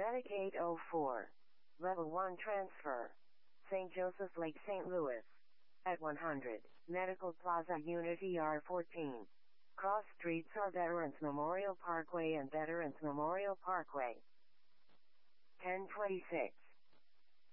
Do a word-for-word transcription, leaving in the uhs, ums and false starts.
Medicaid oh four. Level one transfer. Saint Joseph Lake, Saint Louis. At one hundred. Medical Plaza Unit E R fourteen. Cross streets are Veterans Memorial Parkway and Veterans Memorial Parkway. ten twenty-six.